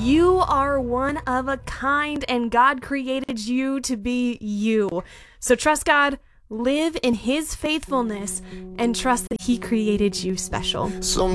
You are one of a kind, and God created you to be you. So trust God, live in His faithfulness, and trust that He created you special.